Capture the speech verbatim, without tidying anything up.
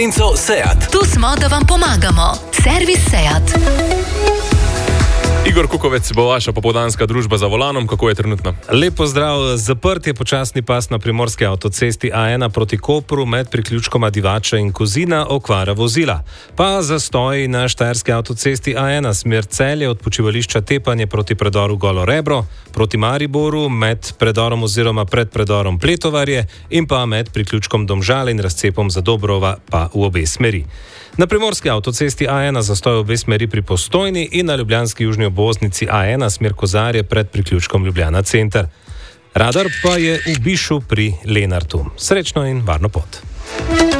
Inco Seat. Tu smo, da vam pomagamo. Servis Seat. Igor Kukovec bo vaša popoldanska družba za volanom. Kako je trenutno? Lep pozdrav. Zaprt je počasni pas na primorski avtocesti A ena proti Kopru med priključkoma Divača in Kozina, okvara vozila. Pa zastoj na štajerski avtocesti A ena smer Celje od počivališča Tepanje proti predoru Golo Rebro, proti Mariboru med predorom oziroma pred predorom Pletovarje in pa med priključkom Domžale in razcepom Zadobrova pa v obe smeri. Na primorski avtocesti A ena zastoj v obe smeri pri Postojni in na ljubljanski južni obvoznici A ena smer Kozarje pred priključkom Ljubljana center. Radar pa je v Bišu pri Lenartu. Srečno in varno pot.